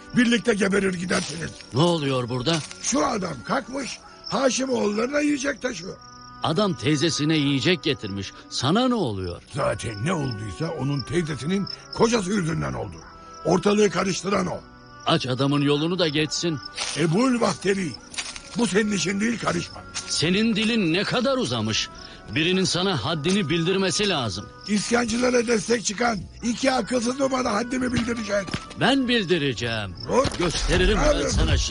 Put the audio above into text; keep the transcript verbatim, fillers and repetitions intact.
birlikte geberir gidersiniz. Ne oluyor burada? Şu adam kalkmış Haşimoğullarına yiyecek taşıyor. Adam teyzesine yiyecek getirmiş. Sana ne oluyor? Zaten ne olduysa onun teyzesinin kocası yüzünden oldu. Ortalığı karıştıran o. Aç adamın yolunu da geçsin. Ebul Bahteri. Bu senin işin değil, karışma. Senin dilin ne kadar uzamış. Birinin sana haddini bildirmesi lazım. İsyancılara destek çıkan iki akılsız bana haddimi bildirecek. Ben bildireceğim. Dur. Gösteririm ben Abi. sana şimdi.